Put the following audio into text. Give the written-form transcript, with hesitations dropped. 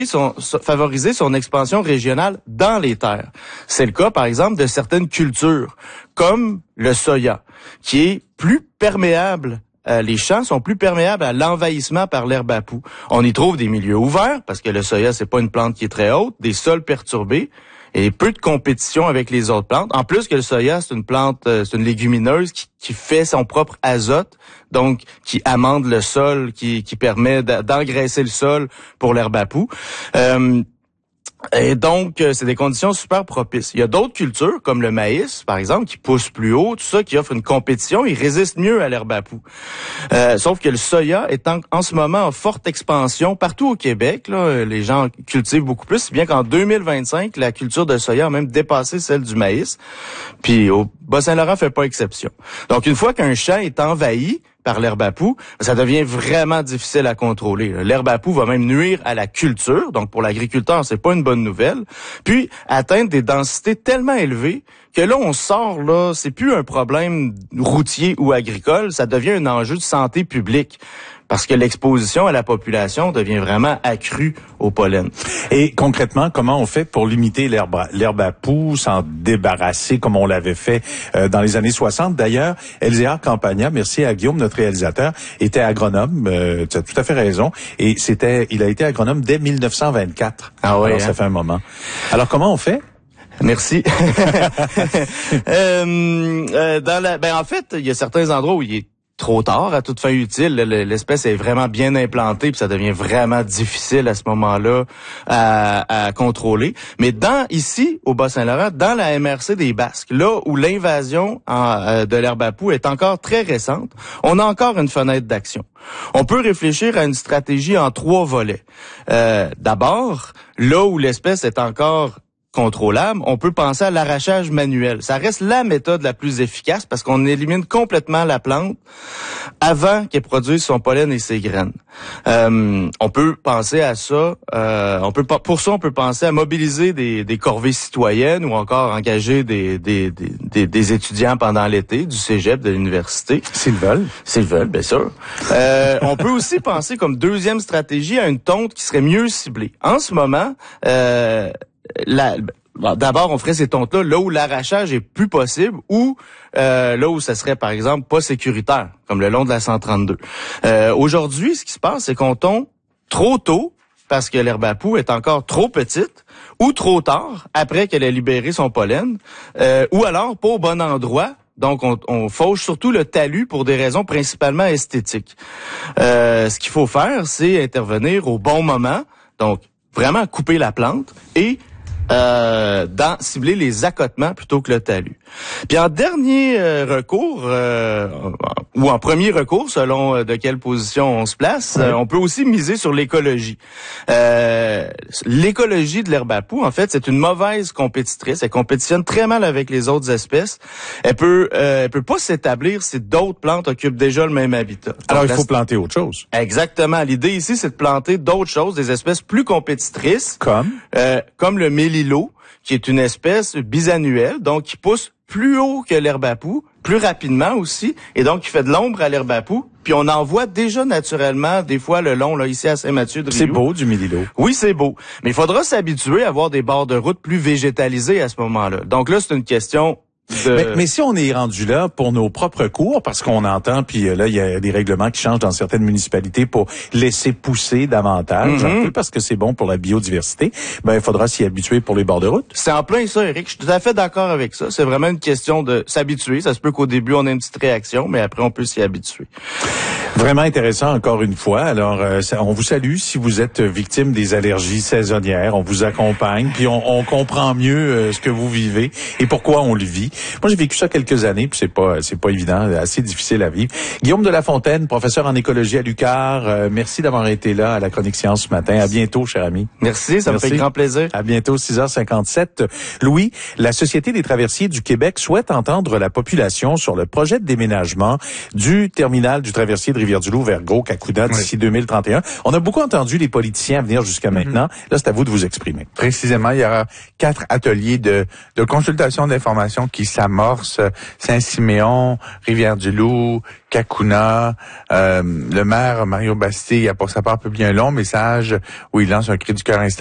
favoriser son expansion régionale dans les terres. C'est le cas, par exemple, de certaines cultures, comme le soya, qui est plus perméable. Les champs sont plus perméables à l'envahissement par l'herbe à poux. On y trouve des milieux ouverts, parce que le soya, c'est pas une plante qui est très haute, des sols perturbés, et peu de compétition avec les autres plantes. En plus que le soya, c'est une plante, c'est une légumineuse qui fait son propre azote, donc qui amende le sol, qui permet d'engraisser le sol pour l'herbe à poux. Et donc, c'est des conditions super propices. Il y a d'autres cultures, comme le maïs, par exemple, qui poussent plus haut, tout ça, qui offre une compétition, ils résistent mieux à l'herbe à poux. Sauf que le soya est en ce moment en forte expansion partout au Québec. Là, les gens cultivent beaucoup plus, si bien qu'en 2025, la culture de soya a même dépassé celle du maïs. Puis au Bas-Saint-Laurent fait pas exception. Donc, une fois qu'un champ est envahi par l'herbe à poux, ça devient vraiment difficile à contrôler. L'herbe à poux va même nuire à la culture, donc pour l'agriculteur, c'est pas une bonne nouvelle. Puis atteindre des densités tellement élevées que là, on sort, là, c'est plus un problème routier ou agricole, ça devient un enjeu de santé publique. Parce que l'exposition à la population devient vraiment accrue au pollen. Et concrètement, comment on fait pour limiter l'herbe à poux, s'en débarrasser comme on l'avait fait dans les années 60? D'ailleurs, Elzéar Campagna, merci à Guillaume, notre réalisateur, était agronome. Tu as tout à fait raison. Et il a été agronome dès 1924. Ah ouais. Alors, ça fait un moment. Alors, comment on fait? Merci. En fait, il y a certains endroits où il est trop tard à toute fin utile. L'espèce est vraiment bien implantée, puis ça devient vraiment difficile à ce moment-là à contrôler. Mais ici, au Bas-Saint-Laurent, dans la MRC des Basques, là où l'invasion de l'herbe à poux est encore très récente, on a encore une fenêtre d'action. On peut réfléchir à une stratégie en 3 volets. D'abord, là où l'espèce est encore contrôlable, on peut penser à l'arrachage manuel. Ça reste la méthode la plus efficace parce qu'on élimine complètement la plante avant qu'elle produise son pollen et ses graines. On peut penser à ça. On peut penser à mobiliser des corvées citoyennes ou encore engager des étudiants pendant l'été du cégep, de l'université. S'ils veulent. S'ils veulent, bien sûr. On peut aussi penser comme deuxième stratégie à une tonte qui serait mieux ciblée. En ce moment, d'abord, on ferait ces tontes-là là où l'arrachage est plus possible ou là où ça serait, par exemple, pas sécuritaire, comme le long de la 132. Aujourd'hui, ce qui se passe, c'est qu'on tombe trop tôt parce que l'herbe à poux est encore trop petite ou trop tard après qu'elle ait libéré son pollen ou alors pas au bon endroit. Donc, on fauche surtout le talus pour des raisons principalement esthétiques. Ce qu'il faut faire, c'est intervenir au bon moment, donc vraiment couper la plante et cibler les accotements plutôt que le talus. Puis en dernier recours, ou en premier recours, selon de quelle position on se place, on peut aussi miser sur l'écologie. L'écologie de l'herbe à poux, en fait, c'est une mauvaise compétitrice. Elle compétitionne très mal avec les autres espèces. Elle peut pas s'établir si d'autres plantes occupent déjà le même habitat. Alors, il faut planter autre chose. Exactement. L'idée ici, c'est de planter d'autres choses, des espèces plus compétitrices. Comme le mélilo, qui est une espèce bisannuelle, donc qui pousse plus haut que l'herbe à poux, plus rapidement aussi, et donc qui fait de l'ombre à l'herbe à poux. Puis on en voit déjà naturellement, des fois, le long, là, ici à Saint-Mathieu-de-Riou. C'est beau, du mélilo. Oui, c'est beau. Mais il faudra s'habituer à avoir des bords de route plus végétalisés à ce moment-là. Donc là, c'est une question Mais si on est rendu là pour nos propres cours, parce qu'on entend, puis là, il y a des règlements qui changent dans certaines municipalités pour laisser pousser davantage, un peu parce que c'est bon pour la biodiversité, ben il faudra s'y habituer pour les bords de route. C'est en plein ça, Eric. Je suis tout à fait d'accord avec ça. C'est vraiment une question de s'habituer. Ça se peut qu'au début, on ait une petite réaction, mais après, on peut s'y habituer. Vraiment intéressant, encore une fois. Alors, on vous salue si vous êtes victime des allergies saisonnières. On vous accompagne, puis on comprend mieux ce que vous vivez et pourquoi on le vit. Moi, j'ai vécu ça quelques années, puis c'est pas évident, assez difficile à vivre. Guillaume de la Fontaine, professeur en écologie à l'UQAR, merci d'avoir été là à la Chronique Science ce matin. À bientôt, cher ami. Merci, ça me fait grand plaisir. À bientôt, 6h57. Louis, la Société des traversiers du Québec souhaite entendre la population sur le projet de déménagement du terminal du traversier de Rivière-du-Loup vers Gros-Cacouna d'ici 2031. On a beaucoup entendu les politiciens venir jusqu'à maintenant. Là, c'est à vous de vous exprimer. Précisément, il y aura 4 ateliers de consultation d'informations qui qui s'amorce. Saint-Siméon, Rivière-du-Loup, Cacouna. Le maire Mario Bastille a pour sa part publié un long message où il lance un cri du cœur instant